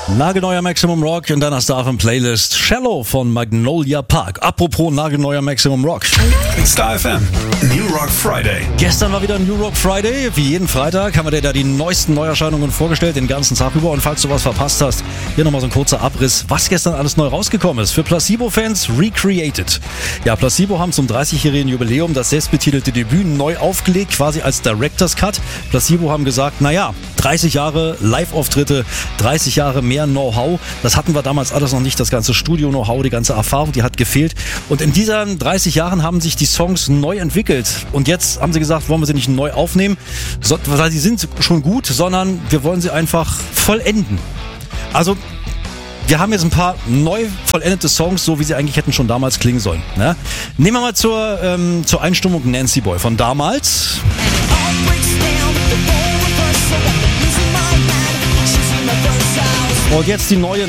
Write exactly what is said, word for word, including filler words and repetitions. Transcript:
Nagelneuer Maximum Rock in deiner Star F M Playlist. Shallow von Magnolia Park. Apropos nagelneuer Maximum Rock. Star F M New Rock Friday. Gestern war wieder New Rock Friday. Wie jeden Freitag haben wir dir da die neuesten Neuerscheinungen vorgestellt, den ganzen Tag über. Und falls du was verpasst hast, hier nochmal so ein kurzer Abriss, was gestern alles neu rausgekommen ist. Für Placebo-Fans Recreated. Ja, Placebo haben zum dreißigjährigen Jubiläum das selbstbetitelte Debüt neu aufgelegt, quasi als Director's Cut. Placebo haben gesagt, naja, dreißig Jahre Live-Auftritte, dreißig Jahre mehr Know-how. Das hatten wir damals alles noch nicht, das ganze Studio-Know-how, die ganze Erfahrung, die hat gefehlt. Und in diesen dreißig Jahren haben sich die Songs neu entwickelt. Und jetzt haben sie gesagt, wollen wir sie nicht neu aufnehmen, so, weil sie sind schon gut, sondern wir wollen sie einfach vollenden. Also, wir haben jetzt ein paar neu vollendete Songs, so wie sie eigentlich hätten schon damals klingen sollen. Ne? Nehmen wir mal zur, ähm, zur Einstimmung Nancy Boy von damals. Und jetzt die neue